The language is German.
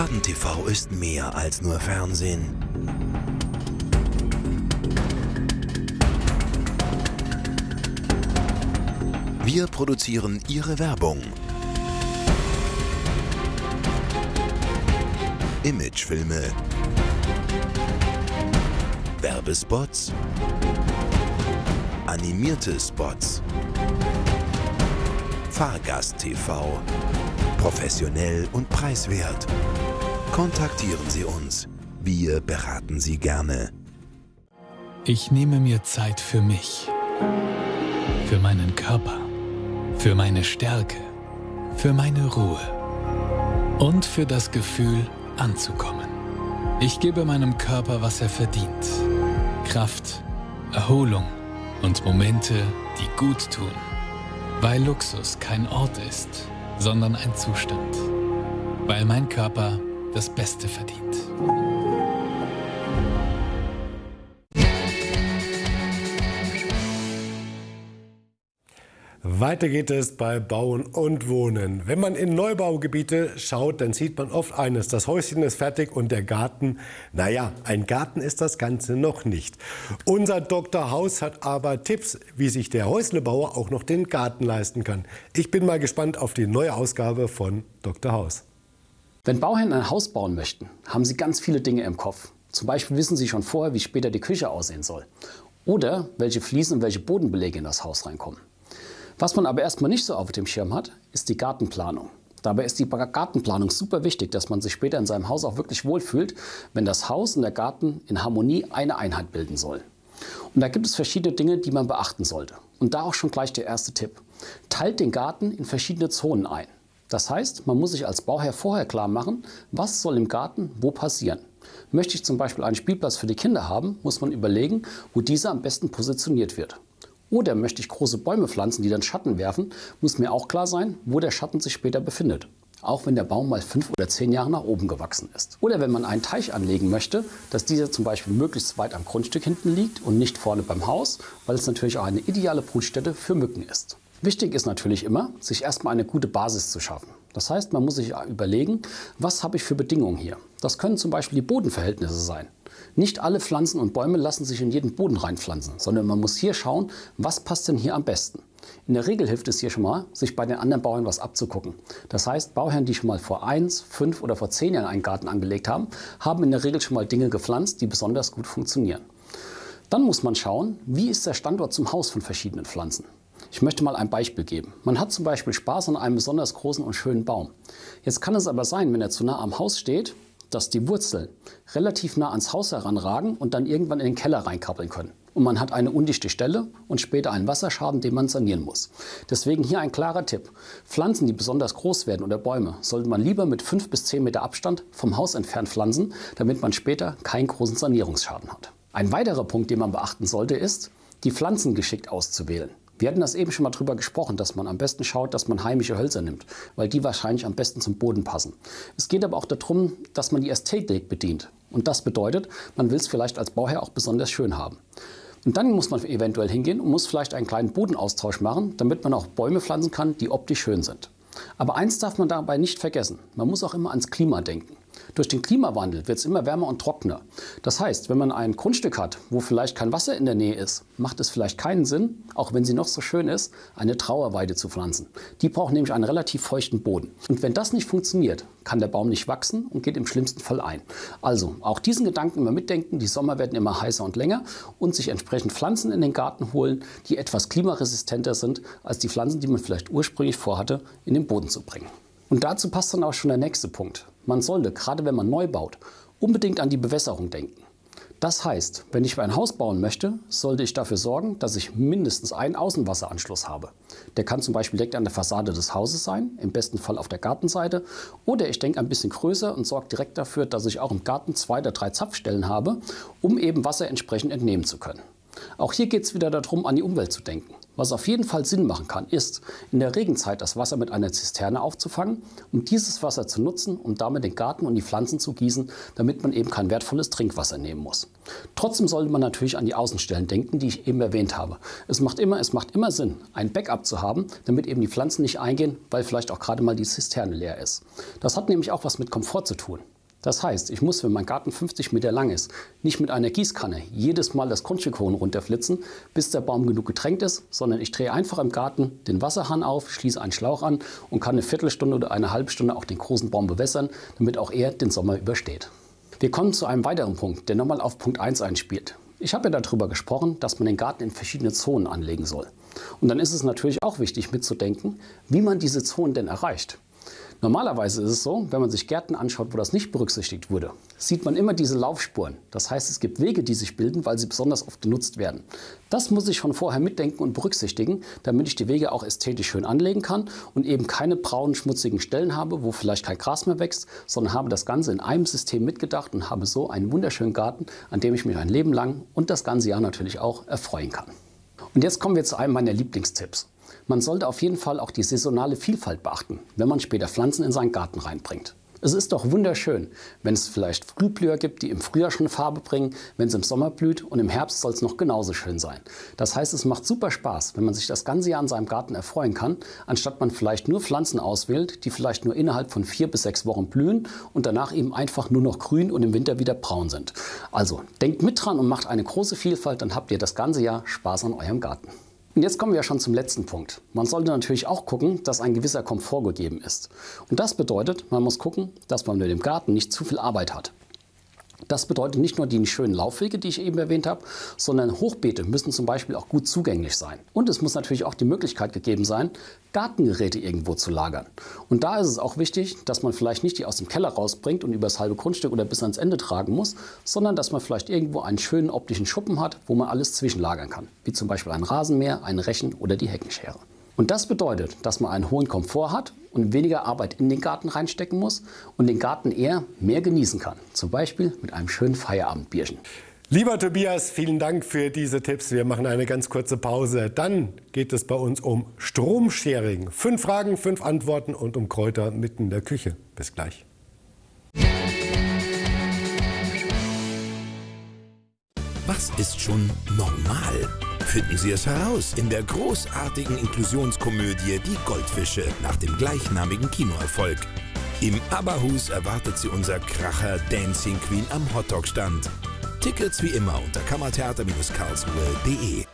GartenTV ist mehr als nur Fernsehen. Wir produzieren Ihre Werbung. Imagefilme, Werbespots, animierte Spots, Fahrgast-TV, professionell und preiswert. Kontaktieren Sie uns. Wir beraten Sie gerne. Ich nehme mir Zeit für mich, für meinen Körper, für meine Stärke, für meine Ruhe und für das Gefühl, anzukommen. Ich gebe meinem Körper, was er verdient. Kraft, Erholung und Momente, die gut tun. Weil Luxus kein Ort ist, sondern ein Zustand. Weil mein Körper das Beste verdient. Weiter geht es bei Bauen und Wohnen. Wenn man in Neubaugebiete schaut, dann sieht man oft eines: Das Häuschen ist fertig und der Garten, naja, ein Garten ist das Ganze noch nicht. Unser Dr. Haus hat aber Tipps, wie sich der Häuslebauer auch noch den Garten leisten kann. Ich bin mal gespannt auf die neue Ausgabe von Dr. Haus. Wenn Bauherren ein Haus bauen möchten, haben sie ganz viele Dinge im Kopf. Zum Beispiel wissen sie schon vorher, wie später die Küche aussehen soll. Oder welche Fliesen und welche Bodenbeläge in das Haus reinkommen. Was man aber erstmal nicht so auf dem Schirm hat, ist die Gartenplanung. Dabei ist die Gartenplanung super wichtig, dass man sich später in seinem Haus auch wirklich wohlfühlt, wenn das Haus und der Garten in Harmonie eine Einheit bilden sollen. Und da gibt es verschiedene Dinge, die man beachten sollte. Und da auch schon gleich der erste Tipp: Teilt den Garten in verschiedene Zonen ein. Das heißt, man muss sich als Bauherr vorher klar machen, was soll im Garten wo passieren. Möchte ich zum Beispiel einen Spielplatz für die Kinder haben, muss man überlegen, wo dieser am besten positioniert wird. Oder möchte ich große Bäume pflanzen, die dann Schatten werfen, muss mir auch klar sein, wo der Schatten sich später befindet. Auch wenn der Baum mal 5 oder 10 Jahre nach oben gewachsen ist. Oder wenn man einen Teich anlegen möchte, dass dieser zum Beispiel möglichst weit am Grundstück hinten liegt und nicht vorne beim Haus, weil es natürlich auch eine ideale Brutstätte für Mücken ist. Wichtig ist natürlich immer, sich erstmal eine gute Basis zu schaffen. Das heißt, man muss sich überlegen, was habe ich für Bedingungen hier. Das können zum Beispiel die Bodenverhältnisse sein. Nicht alle Pflanzen und Bäume lassen sich in jeden Boden reinpflanzen, sondern man muss hier schauen, was passt denn hier am besten. In der Regel hilft es hier schon mal, sich bei den anderen Bauern was abzugucken. Das heißt, Bauherren, die schon mal vor 1, 5 oder vor 10 Jahren einen Garten angelegt haben, haben in der Regel schon mal Dinge gepflanzt, die besonders gut funktionieren. Dann muss man schauen, wie ist der Standort zum Haus von verschiedenen Pflanzen. Ich möchte mal ein Beispiel geben. Man hat zum Beispiel Spaß an einem besonders großen und schönen Baum. Jetzt kann es aber sein, wenn er zu nah am Haus steht, dass die Wurzeln relativ nah ans Haus heranragen und dann irgendwann in den Keller reinkrabbeln können. Und man hat eine undichte Stelle und später einen Wasserschaden, den man sanieren muss. Deswegen hier ein klarer Tipp: Pflanzen, die besonders groß werden oder Bäume, sollte man lieber mit 5 bis 10 Meter Abstand vom Haus entfernt pflanzen, damit man später keinen großen Sanierungsschaden hat. Ein weiterer Punkt, den man beachten sollte, ist, die Pflanzen geschickt auszuwählen. Wir hatten das eben schon mal drüber gesprochen, dass man am besten schaut, dass man heimische Hölzer nimmt, weil die wahrscheinlich am besten zum Boden passen. Es geht aber auch darum, dass man die Ästhetik bedient. Und das bedeutet, man will es vielleicht als Bauherr auch besonders schön haben. Und dann muss man eventuell hingehen und muss vielleicht einen kleinen Bodenaustausch machen, damit man auch Bäume pflanzen kann, die optisch schön sind. Aber eins darf man dabei nicht vergessen: Man muss auch immer ans Klima denken. Durch den Klimawandel wird es immer wärmer und trockener. Das heißt, wenn man ein Grundstück hat, wo vielleicht kein Wasser in der Nähe ist, macht es vielleicht keinen Sinn, auch wenn sie noch so schön ist, eine Trauerweide zu pflanzen. Die braucht nämlich einen relativ feuchten Boden. Und wenn das nicht funktioniert, kann der Baum nicht wachsen und geht im schlimmsten Fall ein. Also auch diesen Gedanken immer mitdenken: Die Sommer werden immer heißer und länger, und sich entsprechend Pflanzen in den Garten holen, die etwas klimaresistenter sind als die Pflanzen, die man vielleicht ursprünglich vorhatte, in den Boden zu bringen. Und dazu passt dann auch schon der nächste Punkt. Man sollte, gerade wenn man neu baut, unbedingt an die Bewässerung denken. Das heißt, wenn ich ein Haus bauen möchte, sollte ich dafür sorgen, dass ich mindestens einen Außenwasseranschluss habe. Der kann zum Beispiel direkt an der Fassade des Hauses sein, im besten Fall auf der Gartenseite. Oder ich denke ein bisschen größer und sorge direkt dafür, dass ich auch im Garten 2 oder 3 Zapfstellen habe, um eben Wasser entsprechend entnehmen zu können. Auch hier geht es wieder darum, an die Umwelt zu denken. Was auf jeden Fall Sinn machen kann, ist, in der Regenzeit das Wasser mit einer Zisterne aufzufangen, um dieses Wasser zu nutzen, um damit den Garten und die Pflanzen zu gießen, damit man eben kein wertvolles Trinkwasser nehmen muss. Trotzdem sollte man natürlich an die Außenstellen denken, die ich eben erwähnt habe. Es macht immer Sinn, ein Backup zu haben, damit eben die Pflanzen nicht eingehen, weil vielleicht auch gerade mal die Zisterne leer ist. Das hat nämlich auch was mit Komfort zu tun. Das heißt, ich muss, wenn mein Garten 50 Meter lang ist, nicht mit einer Gießkanne jedes Mal das Grundstück hoch und runter flitzen, bis der Baum genug getränkt ist, sondern ich drehe einfach im Garten den Wasserhahn auf, schließe einen Schlauch an und kann eine Viertelstunde oder eine halbe Stunde auch den großen Baum bewässern, damit auch er den Sommer übersteht. Wir kommen zu einem weiteren Punkt, der nochmal auf Punkt 1 einspielt. Ich habe ja darüber gesprochen, dass man den Garten in verschiedene Zonen anlegen soll. Und dann ist es natürlich auch wichtig mitzudenken, wie man diese Zonen denn erreicht. Normalerweise ist es so, wenn man sich Gärten anschaut, wo das nicht berücksichtigt wurde, sieht man immer diese Laufspuren. Das heißt, es gibt Wege, die sich bilden, weil sie besonders oft genutzt werden. Das muss ich schon vorher mitdenken und berücksichtigen, damit ich die Wege auch ästhetisch schön anlegen kann und eben keine braunen, schmutzigen Stellen habe, wo vielleicht kein Gras mehr wächst, sondern habe das Ganze in einem System mitgedacht und habe so einen wunderschönen Garten, an dem ich mich ein Leben lang und das ganze Jahr natürlich auch erfreuen kann. Und jetzt kommen wir zu einem meiner Lieblingstipps. Man sollte auf jeden Fall auch die saisonale Vielfalt beachten, wenn man später Pflanzen in seinen Garten reinbringt. Es ist doch wunderschön, wenn es vielleicht Frühblüher gibt, die im Frühjahr schon Farbe bringen, wenn es im Sommer blüht, und im Herbst soll es noch genauso schön sein. Das heißt, es macht super Spaß, wenn man sich das ganze Jahr an seinem Garten erfreuen kann, anstatt man vielleicht nur Pflanzen auswählt, die vielleicht nur innerhalb von 4 bis 6 Wochen blühen und danach eben einfach nur noch grün und im Winter wieder braun sind. Also denkt mit dran und macht eine große Vielfalt, dann habt ihr das ganze Jahr Spaß an eurem Garten. Und jetzt kommen wir schon zum letzten Punkt. Man sollte natürlich auch gucken, dass ein gewisser Komfort gegeben ist. Und das bedeutet, man muss gucken, dass man mit dem Garten nicht zu viel Arbeit hat. Das bedeutet nicht nur die schönen Laufwege, die ich eben erwähnt habe, sondern Hochbeete müssen zum Beispiel auch gut zugänglich sein. Und es muss natürlich auch die Möglichkeit gegeben sein, Gartengeräte irgendwo zu lagern. Und da ist es auch wichtig, dass man vielleicht nicht die aus dem Keller rausbringt und über das halbe Grundstück oder bis ans Ende tragen muss, sondern dass man vielleicht irgendwo einen schönen optischen Schuppen hat, wo man alles zwischenlagern kann. Wie zum Beispiel ein Rasenmäher, ein Rechen oder die Heckenschere. Und das bedeutet, dass man einen hohen Komfort hat und weniger Arbeit in den Garten reinstecken muss und den Garten eher mehr genießen kann. Zum Beispiel mit einem schönen Feierabendbierchen. Lieber Tobias, vielen Dank für diese Tipps. Wir machen eine ganz kurze Pause. Dann geht es bei uns um Stromsharing. 5 Fragen, 5 Antworten und um Kräuter mitten in der Küche. Bis gleich. Was ist schon normal? Finden Sie es heraus in der großartigen Inklusionskomödie Die Goldfische nach dem gleichnamigen Kinoerfolg. Im Abba-Hus erwartet Sie unser Kracher Dancing Queen am Hotdog-Stand. Tickets wie immer unter kammertheater-karlsruhe.de.